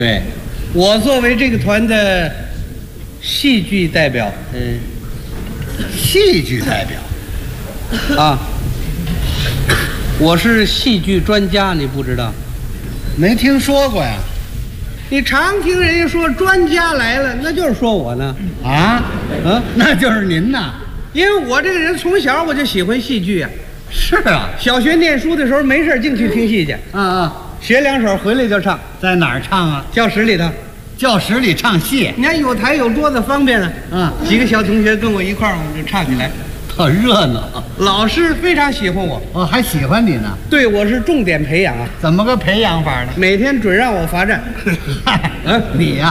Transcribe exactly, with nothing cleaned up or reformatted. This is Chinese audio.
对， 我作为这个团的戏剧代表， 嗯，戏剧代表啊，我是戏剧专家，你不知道？ 没听说过呀？ 你常听人家说专家来了，那就是说我呢。 啊， 啊， 那就是您呐。 因为我这个人从小我就喜欢戏剧啊。 是啊， 小学念书的时候没事净去听戏去， 啊啊， 学两手回来就唱， 在哪儿唱啊？ 教室里头。 教室里唱戏， 你看有台有桌子方便呢。 啊， 几个小同学跟我一块儿，我们就唱起来， 特热闹。 老师非常喜欢我， 哦，还喜欢你呢？ 对我是重点培养啊， 怎么个培养法呢？ 每天准让我罚站。 嗨， 嗯， 你呀、